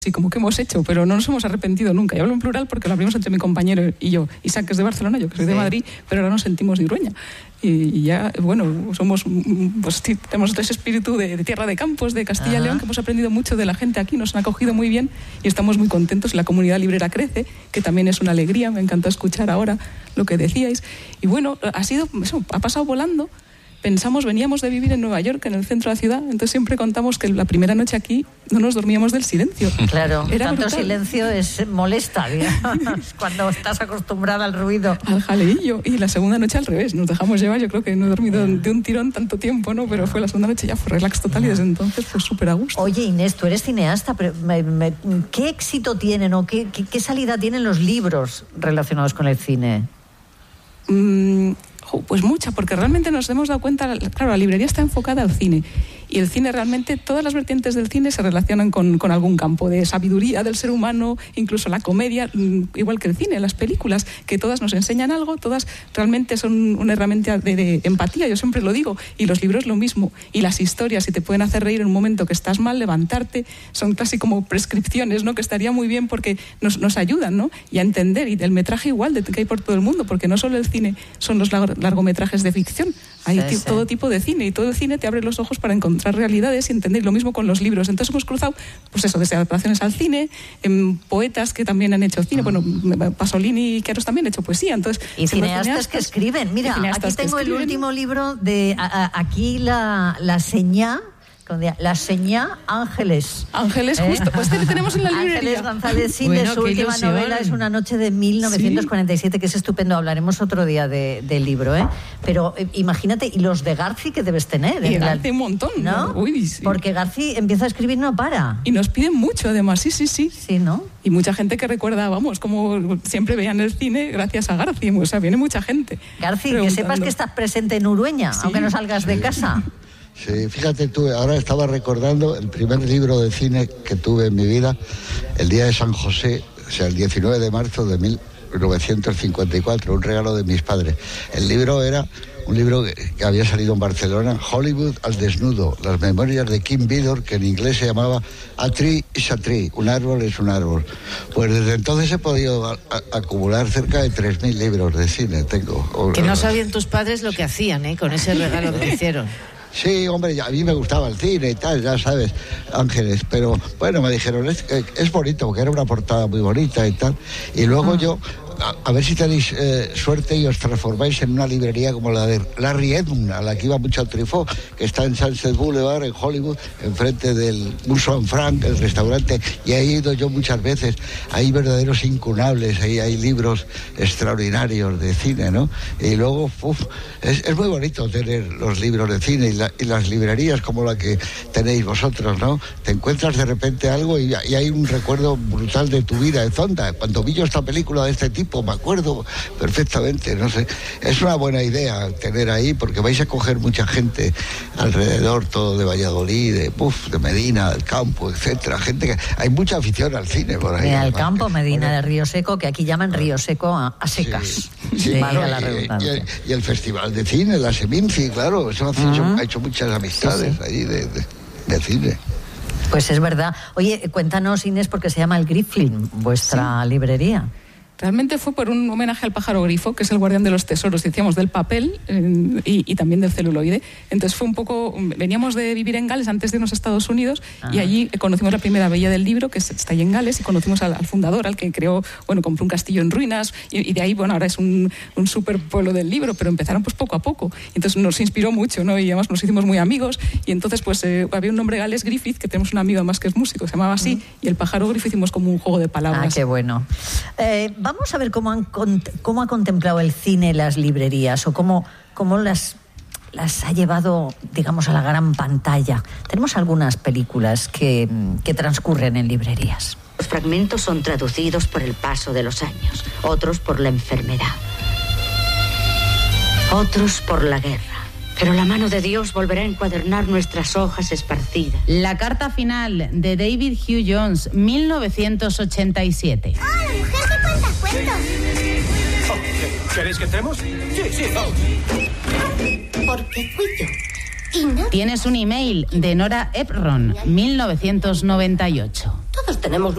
Sí, como que hemos hecho, pero no nos hemos arrepentido nunca. Yo hablo en plural porque lo abrimos entre mi compañero y yo. Isaac es de Barcelona, yo que soy de Madrid, pero ahora nos sentimos de Iruña. Y ya, bueno, somos, pues sí, tenemos ese espíritu de tierra de campos, de Castilla y León, que hemos aprendido mucho de la gente aquí, nos han acogido muy bien y estamos muy contentos. La comunidad librera crece, que también es una alegría. Me encanta escuchar ahora lo que decíais. Y bueno, ha pasado volando. Veníamos de vivir en Nueva York, en el centro de la ciudad, entonces siempre contamos que la primera noche aquí no nos dormíamos del silencio. Claro, era tanto brutal. Silencio molesta, digamos, cuando estás acostumbrada al ruido. Al jaleillo. Y la segunda noche al revés, nos dejamos llevar. Yo creo que no he dormido de un tirón tanto tiempo, ¿no? Pero fue la segunda noche, ya fue relax total y desde entonces fue súper a gusto. Oye, Inés, tú eres cineasta, pero ¿qué éxito tienen o qué salida tienen los libros relacionados con el cine? Pues mucha, porque realmente nos hemos dado cuenta, claro, la librería está enfocada al cine y el cine realmente, todas las vertientes del cine se relacionan con algún campo de sabiduría del ser humano, incluso la comedia, igual que el cine, las películas, que todas nos enseñan algo, todas realmente son una herramienta de empatía, yo siempre lo digo, y los libros lo mismo, y las historias, si te pueden hacer reír en un momento que estás mal, levantarte, son casi como prescripciones, ¿no? Que estaría muy bien porque nos ayudan, ¿no? Y a entender, y el metraje igual que hay por todo el mundo, porque no solo el cine son los largometrajes de ficción, hay todo tipo de cine, y todo el cine te abre los ojos para encontrar realidades y entender lo mismo con los libros. Entonces hemos cruzado, pues eso, desde adaptaciones al cine, poetas que también han hecho cine, bueno, Pasolini y Queros también han hecho poesía. Entonces, y cineastas que escriben. Mira, aquí tengo el último libro de aquí la señá. La señá Ángeles. Ángeles, justo. Pues tenemos en la librería. Ángeles González Sin, su última novela es Una noche de 1947, que es estupendo. Hablaremos otro día del libro, ¿eh? Pero imagínate, y los de Garci que debes tener. Y Garci un montón, ¿no? Uy, sí. Porque Garci empieza a escribir, no para. Y nos piden mucho, además, sí. Sí, ¿no? Y mucha gente que recuerda, vamos, como siempre veían el cine gracias a Garci. O sea, viene mucha gente. Garci, que sepas que estás presente en Urueña, aunque no salgas de casa. Sí, fíjate tú, ahora estaba recordando el primer libro de cine que tuve en mi vida, el día de San José, o sea, el 19 de marzo de 1954, un regalo de mis padres. El libro era un libro que había salido en Barcelona, Hollywood al desnudo, las memorias de Kim Vidor, que en inglés se llamaba A Tree is a Tree, un árbol es un árbol. Pues desde entonces he podido acumular cerca de 3.000 libros de cine, tengo. Que no sabían tus padres lo que hacían, con ese regalo que te hicieron. Sí, hombre, a mí me gustaba el cine y tal, ya sabes, Ángeles, pero bueno, me dijeron, es bonito, porque era una portada muy bonita y tal, y luego yo, a ver si tenéis suerte y os transformáis en una librería como la de Larry Edmund, a la que iba mucho al Truffaut, que está en Sunset Boulevard, en Hollywood, enfrente del Musso & Frank, el restaurante, y he ido yo muchas veces. Hay verdaderos incunables, ahí hay libros extraordinarios de cine, ¿no? Y luego, es muy bonito tener los libros de cine y las librerías como la que tenéis vosotros, ¿no? Te encuentras de repente algo y hay un recuerdo brutal de tu vida en Zonda. Cuando vi yo esta película de este tipo, me acuerdo perfectamente, no sé, es una buena idea tener ahí, porque vais a coger mucha gente alrededor, todo de Valladolid, de Medina, del campo, etcétera, gente que hay mucha afición al cine por ahí. Al campo, Medina, de Río Seco, que aquí llaman Río Seco a secas. Sí, y el Festival de Cine, la Seminci, claro, eso ha hecho muchas amistades ahí de cine. Pues es verdad. Oye, cuéntanos, Inés, porque se llama El Griffin, vuestra librería. Realmente fue por un homenaje al pájaro grifo, que es el guardián de los tesoros, decíamos, del papel y también del celuloide. Entonces fue un poco, veníamos de vivir en Gales antes de irnos a Estados Unidos y allí conocimos la primera bella del libro, que está ahí en Gales, y conocimos al fundador, al que creó, compró un castillo en ruinas y de ahí, ahora es un súper pueblo del libro, pero empezaron pues poco a poco. Entonces nos inspiró mucho, ¿no? Y además nos hicimos muy amigos y entonces pues había un nombre gales, Griffith, que tenemos un amigo más que es músico, se llamaba así, y el pájaro grifo hicimos como un juego de palabras. Ah, qué bueno. Vamos a ver cómo ha contemplado el cine las librerías o cómo las ha llevado, digamos, a la gran pantalla. Tenemos algunas películas que transcurren en librerías. Los fragmentos son traducidos por el paso de los años, otros por la enfermedad, otros por la guerra. Pero la mano de Dios volverá a encuadernar nuestras hojas esparcidas. La carta final de David Hugh Jones, 1987. ¡Ah, la mujer que cuenta cuentos! ¿Queréis que entremos? Sí, vamos. Porque fui yo. Y no... Tienes un email de Nora Ephron, 1998. Todo Todos tenemos